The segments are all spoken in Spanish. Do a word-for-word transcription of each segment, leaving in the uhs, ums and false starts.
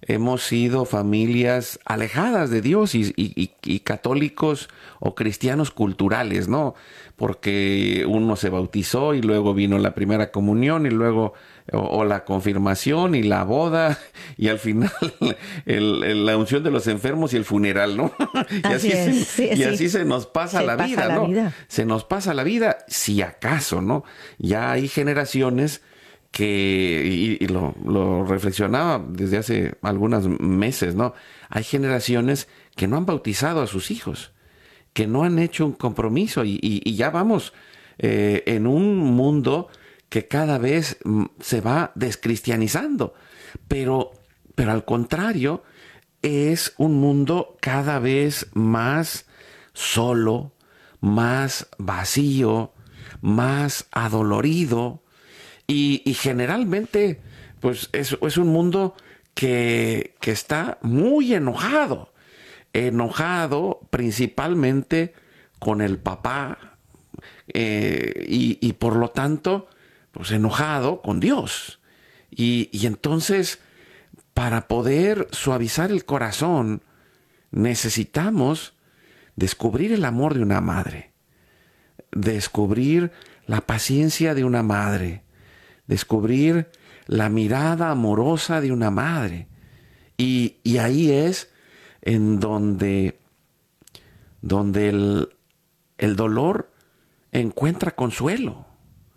hemos sido familias alejadas de Dios y, y, y, y católicos o cristianos culturales, ¿no? Porque uno se bautizó y luego vino la primera comunión y luego o, o la confirmación y la boda y al final el, el, la unción de los enfermos y el funeral, ¿no? y así, Así es, se, sí, y sí. así se nos pasa Se la pasa vida, la ¿no? vida. Se nos pasa la vida, si acaso, ¿no? Ya hay generaciones que, y, y lo, lo reflexionaba desde hace algunos meses, ¿no? Hay generaciones que no han bautizado a sus hijos, que no han hecho un compromiso y, y, y ya vamos eh, en un mundo que cada vez mm, se va descristianizando, pero, pero al contrario, es un mundo cada vez más solo, más vacío, más adolorido, y, y generalmente pues es, es un mundo que, que está muy enojado, enojado principalmente con el papá, eh, y, y por lo tanto pues enojado con Dios. Y, y entonces, para poder suavizar el corazón, necesitamos descubrir el amor de una madre, descubrir la paciencia de una madre, descubrir la mirada amorosa de una madre. Y, y ahí es en donde, donde el, el dolor encuentra consuelo,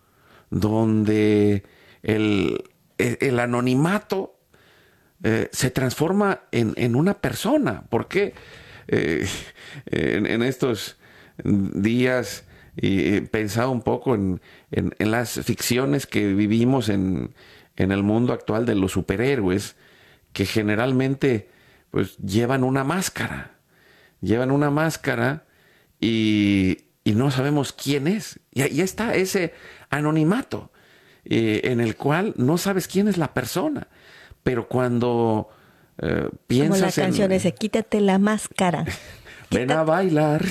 donde el, el, el anonimato eh, se transforma en, en una persona. Porque eh, en, en estos días y pensaba un poco en, en, en las ficciones que vivimos en, en el mundo actual de los superhéroes, que generalmente pues llevan una máscara, llevan una máscara y, y no sabemos quién es. Y ahí está ese anonimato eh, en el cual no sabes quién es la persona. Pero cuando eh, piensas Como la canción en... ese, quítate la máscara. Ven a bailar.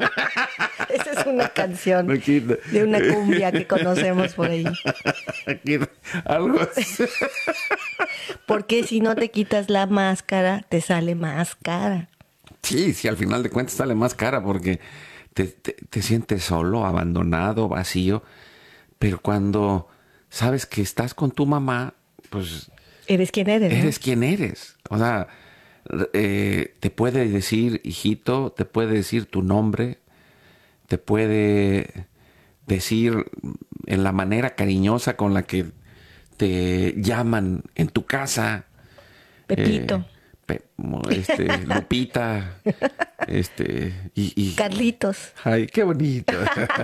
Esa es una canción de una cumbia que conocemos por ahí. Algo así. Porque si no te quitas la máscara, te sale más cara. Sí, sí, al final de cuentas sale más cara porque te, te, te sientes solo, abandonado, vacío. Pero cuando sabes que estás con tu mamá, pues... Eres quien eres, ¿no? Eres quien eres. O sea, eh, te puede decir hijito, te puede decir tu nombre, te puede decir en la manera cariñosa con la que te llaman en tu casa. Pepito. Eh, pe, este, Lupita. este, y, y, Carlitos. Ay, qué bonito.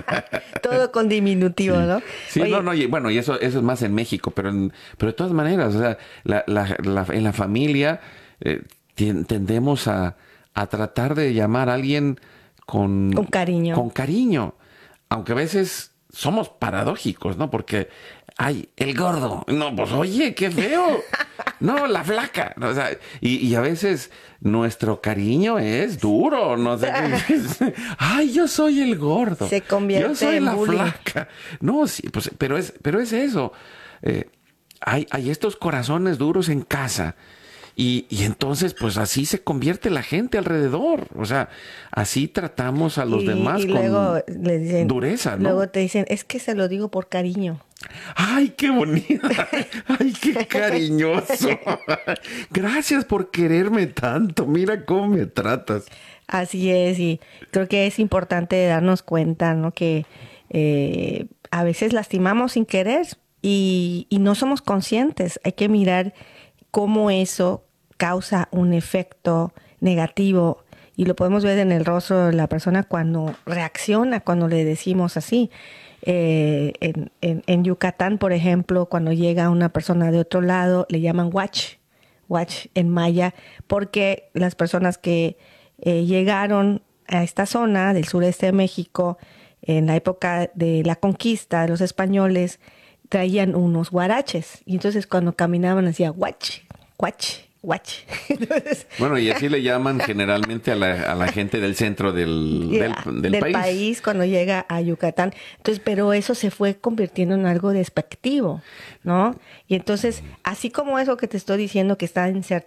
Todo con diminutivo, sí. ¿no? Sí, Oye, no, no, y, bueno, y eso, eso es más en México, pero, en, pero de todas maneras, o sea, la, la, la, en la familia eh, tendemos a, a tratar de llamar a alguien con, con cariño. Con cariño. Aunque a veces somos paradójicos, ¿no? Porque, ay, el gordo. No, pues oye, qué feo. No, la flaca. O sea, y, y a veces nuestro cariño es duro. No sé. Ay, yo soy el gordo. Se convierte yo soy en la bullying. flaca. No, sí, pues, pero es, pero es eso. Eh, hay, hay estos corazones duros en casa. Y, y entonces, pues así se convierte la gente alrededor. O sea, así tratamos a los y, demás y con luego le dicen, dureza, ¿no? Luego te dicen, es que se lo digo por cariño. ¡Ay, qué bonito! ¡Ay, qué cariñoso! Gracias por quererme tanto. Mira cómo me tratas. Así es, y creo que es importante darnos cuenta, ¿no? Que eh, a veces lastimamos sin querer y, y no somos conscientes. Hay que mirar cómo eso causa un efecto negativo y lo podemos ver en el rostro de la persona cuando reacciona, cuando le decimos así. Eh, en, en, en Yucatán, por ejemplo, cuando llega una persona de otro lado, le llaman huach, huach en maya, porque las personas que eh, llegaron a esta zona del sureste de México en la época de la conquista de los españoles traían unos guaraches y entonces cuando caminaban decía huach, huach, huach. Entonces, bueno, y así le llaman generalmente a la, a la gente del centro del, yeah, del, del, del país. país cuando llega a Yucatán. Entonces, pero eso se fue convirtiendo en algo despectivo, ¿no? Y entonces, así como eso que te estoy diciendo que está